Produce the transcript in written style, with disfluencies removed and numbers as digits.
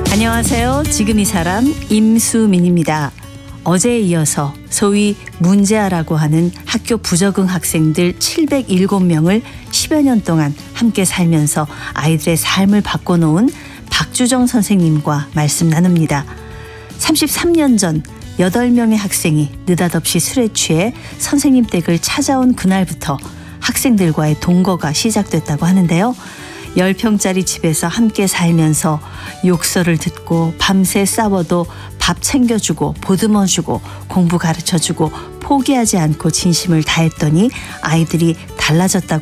안녕하세요. 지금 이 사람 임수민입니다. 어제에 이어서 소위 문제아라고 하는 학교 부적응 학생들 707명을 10여 년 동안 함께 살면서 아이들의 삶을 바꿔놓은 박주정 선생님과 말씀 나눕니다. 33년 전 8명의 학생이 느닷없이 술에 취해 선생님 댁을 찾아온 그날부터 학생들과의 동거가 시작됐다고 하는데요. 10평짜리 집에서 함께 살면서 욕설을 듣고 밤새 싸워도 밥 챙겨주고 보듬어주고 공부 가르쳐주고 포기하지 않고 진심을 다했더니 아이들이 달라졌다고